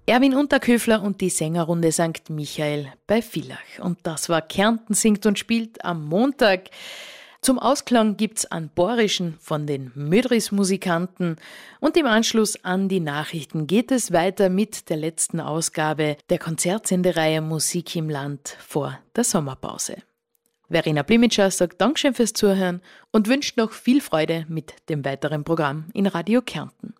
Erwin Unterköfler und die Sängerrunde St. Michael bei Villach. Und das war Kärnten singt und spielt am Montag. Zum Ausklang gibt's einen Borischen von den Mödris-Musikanten und im Anschluss an die Nachrichten geht es weiter mit der letzten Ausgabe der Konzertsendereihe Musik im Land vor der Sommerpause. Verena Blimitscher sagt Dankeschön fürs Zuhören und wünscht noch viel Freude mit dem weiteren Programm in Radio Kärnten.